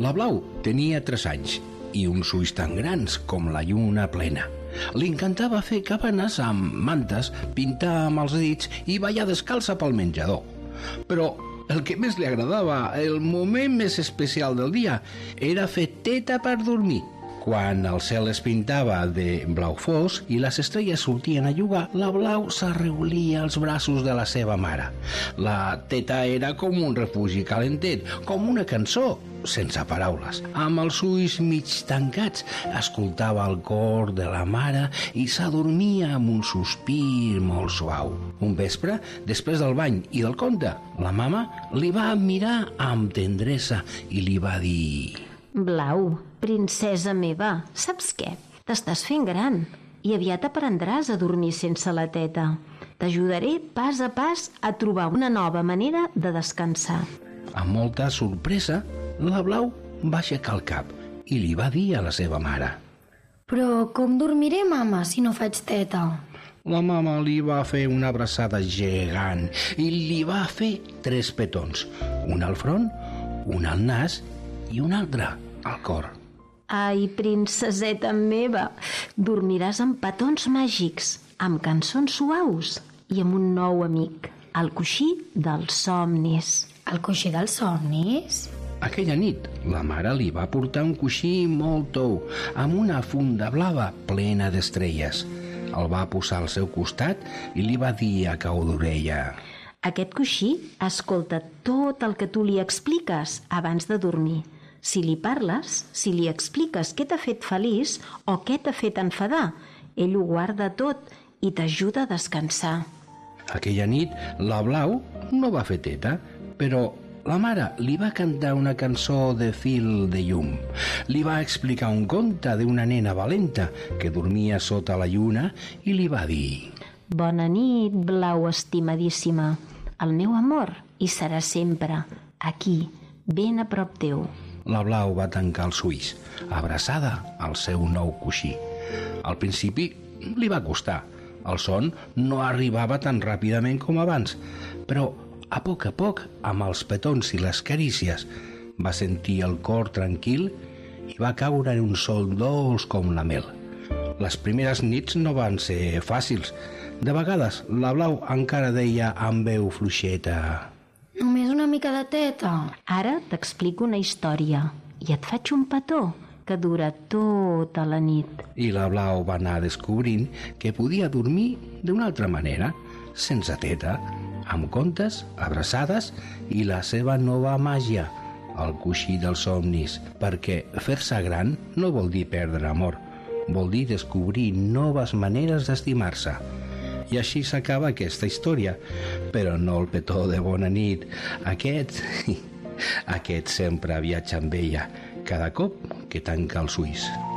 La Blau tenia 3 anys i uns ulls tan grans com la lluna plena. Li encantava fer cabanes amb mantes, pintar amb els dits i ballar descalça pel menjador. Però el que més li agradava, el moment més especial del dia, era fer teta per dormir. Quan el cel es pintava de blau fosc i les estrelles sortien a jugar, la Blau s'arreulia als braços de la seva mare. La teta era com un refugi calentet, com una cançó, sense paraules. Amb els ulls mig tancats, escoltava el cor de la mare i s'adormia amb un sospir molt suau. Un vespre, després del bany i del conte, la mama li va mirar amb tendresa i li va dir: Blau, princesa meva, saps què? T'estàs fent gran i aviat aprendràs a dormir sense la teta. T'ajudaré pas a pas a trobar una nova manera de descansar. Amb molta sorpresa, la Blau va aixecar el cap i li va dir a la seva mare: Però com dormiré, mama, si no faig teta? La mama li va fer una abraçada gegant i li va fer 3 petons, un al front, un al nas i un altre al cor. Ai, princeseta meva, dormiràs amb petons màgics, amb cançons suaus i amb un nou amic, el coixí dels somnis. El coixí dels somnis? Aquella nit, la mare li va portar un coixí molt tou, amb una funda blava plena d'estrelles. El va posar al seu costat i li va dir a cau d'orella: Aquest coixí escolta tot el que tu li expliques abans de dormir. Si li parles, si li expliques què t'ha fet feliç o què t'ha fet enfadar, ell ho guarda tot i t'ajuda a descansar. Aquella nit, la Blau no va fer teta, però la mare li va cantar una cançó de fil de llum. Li va explicar un conte d'una nena valenta que dormia sota la lluna i li va dir: Bona nit, Blau estimadíssima. El meu amor hi serà sempre, aquí, ben a prop teu. La Blau va tancar els ulls, abraçada al seu nou coixí. Al principi li va costar. El son no arribava tan ràpidament com abans, però a poc, amb els petons i les carícies, va sentir el cor tranquil i va caure en un sol dolç com la mel. Les primeres nits no van ser fàcils. De vegades la Blau encara deia amb veu fluixeta: Només una mica de teta. Ara t'explico una història i et faig un petó que dura tota la nit. I la Blau va anar descobrint que podia dormir d'una altra manera, sense teta, amb contes, abraçades i la seva nova màgia, el coixí dels somnis, perquè fer-se gran no vol dir perdre amor, vol dir descobrir noves maneres d'estimar-se. I així s'acaba aquesta història, però no el petó de bona nit. Aquest sempre viatja amb ella, cada cop que tanca els ulls.